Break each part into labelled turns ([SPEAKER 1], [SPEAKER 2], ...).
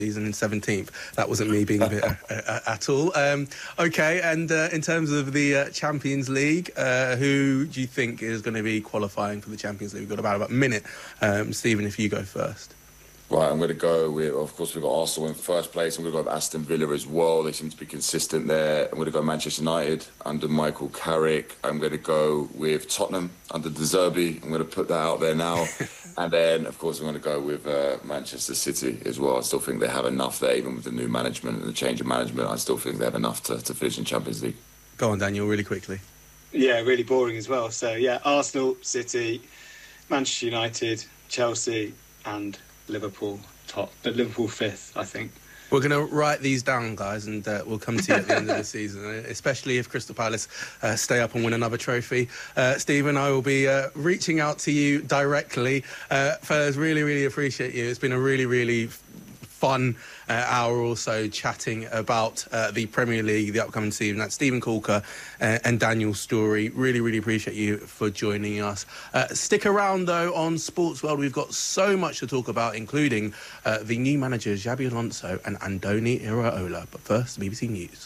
[SPEAKER 1] season in 17th. That wasn't me being bitter at all. OK, and in terms of the Champions League, who do you think is going to be qualifying for the Champions League? We've got about a minute. Stephen, if you go first.
[SPEAKER 2] Right, I'm going to go with, of course, we've got Arsenal in first place. I'm going to go with Aston Villa as well. They seem to be consistent there. I'm going to go Manchester United under Michael Carrick. I'm going to go with Tottenham under De Zerbi. I'm going to put that out there now. And then, of course, I'm going to go with Manchester City as well. I still think they have enough there, even with the new management and the change of management. I still think they have enough to finish in Champions League.
[SPEAKER 1] Go on, Daniel, really quickly.
[SPEAKER 3] Yeah, really boring as well. So, yeah, Arsenal, City, Manchester United, Chelsea and Liverpool top, but Liverpool fifth, I think.
[SPEAKER 1] We're going to write these down, guys, and we'll come to you at the end of the season, especially if Crystal Palace stay up and win another trophy. Stephen, I will be reaching out to you directly. Fellas, really, really appreciate you. It's been a really, really fun hour or so chatting about the Premier League, the upcoming season. That's Stephen Corker and Daniel Storey. Really, really appreciate you for joining us. Stick around, though, on Sports World. We've got so much to talk about, including the new managers, Xabi Alonso and Andoni Iraola. But first, BBC News.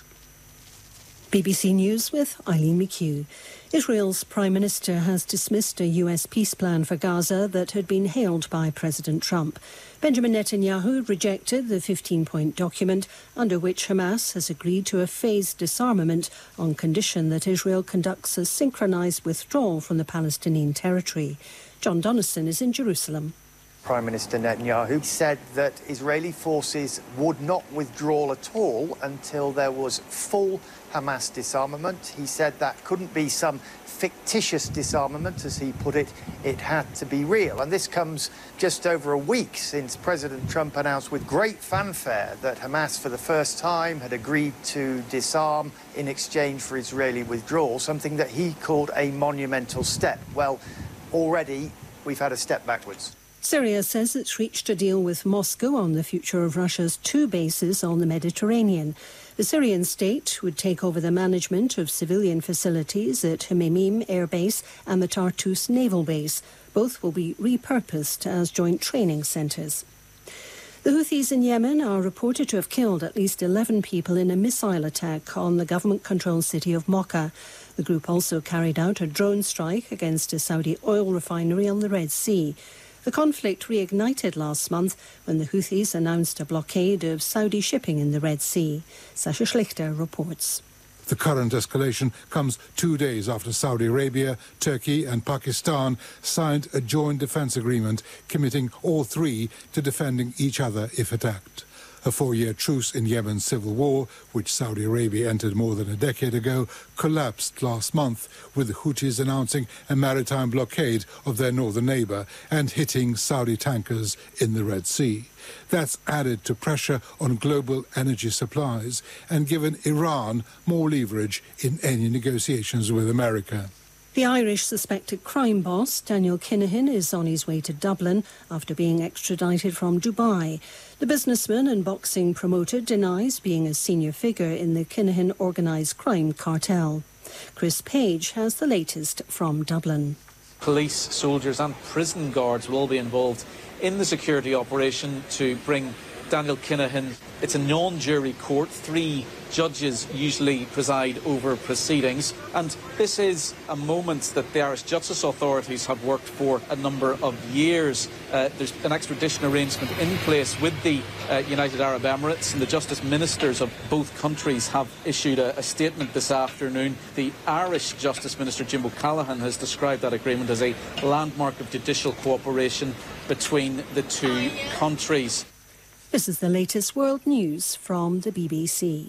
[SPEAKER 4] BBC News with Eileen McHugh. Israel's Prime Minister has dismissed a US peace plan for Gaza that had been hailed by President Trump. Benjamin Netanyahu rejected the 15-point document under which Hamas has agreed to a phased disarmament on condition that Israel conducts a synchronized withdrawal from the Palestinian territory. John Donnison is in Jerusalem.
[SPEAKER 5] Prime Minister Netanyahu said that Israeli forces would not withdraw at all until there was full Hamas disarmament. He said that couldn't be some fictitious disarmament, as he put it. It had to be real. And this comes just over a week since President Trump announced with great fanfare that Hamas, for the first time, had agreed to disarm in exchange for Israeli withdrawal, something that he called a monumental step. Well, already we've had a step backwards.
[SPEAKER 4] Syria says it's reached a deal with Moscow on the future of Russia's two bases on the Mediterranean. The Syrian state would take over the management of civilian facilities at Hmeimim Air Base and the Tartus Naval Base. Both will be repurposed as joint training centres. The Houthis in Yemen are reported to have killed at least 11 people in a missile attack on the government-controlled city of Mocha. The group also carried out a drone strike against a Saudi oil refinery on the Red Sea. The conflict reignited last month when the Houthis announced a blockade of Saudi shipping in the Red Sea. Sasha Schlichter reports.
[SPEAKER 6] The current escalation comes 2 days after Saudi Arabia, Turkey and Pakistan signed a joint defence agreement committing all three to defending each other if attacked. A 4-year truce in Yemen's civil war, which Saudi Arabia entered more than a decade ago, collapsed last month, with the Houthis announcing a maritime blockade of their northern neighbour and hitting Saudi tankers in the Red Sea. That's added to pressure on global energy supplies and given Iran more leverage in any negotiations with America.
[SPEAKER 4] The Irish suspected crime boss, Daniel Kinahan, is on his way to Dublin after being extradited from Dubai. The businessman and boxing promoter denies being a senior figure in the Kinahan organised crime cartel. Chris Page has the latest from Dublin.
[SPEAKER 7] Police, soldiers and prison guards will all be involved in the security operation to bring Daniel Kinahan. It's a non-jury court. 3 judges usually preside over proceedings, and this is a moment that the Irish justice authorities have worked for a number of years. There's an extradition arrangement in place with the United Arab Emirates, and the justice ministers of both countries have issued a statement this afternoon. The Irish Justice Minister Jim O'Callaghan has described that agreement as a landmark of judicial cooperation between the two countries.
[SPEAKER 4] This is the latest world news from the BBC.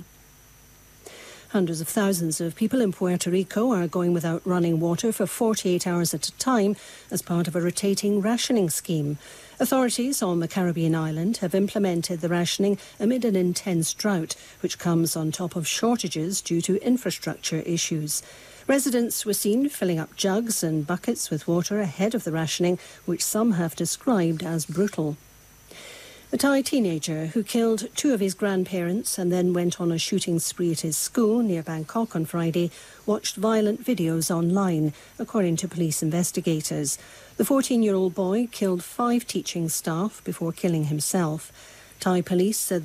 [SPEAKER 4] Hundreds of thousands of people in Puerto Rico are going without running water for 48 hours at a time as part of a rotating rationing scheme. Authorities on the Caribbean island have implemented the rationing amid an intense drought, which comes on top of shortages due to infrastructure issues. Residents were seen filling up jugs and buckets with water ahead of the rationing, which some have described as brutal. A Thai teenager who killed 2 of his grandparents and then went on a shooting spree at his school near Bangkok on Friday watched violent videos online, according to police investigators. The 14-year-old boy killed 5 teaching staff before killing himself. Thai police said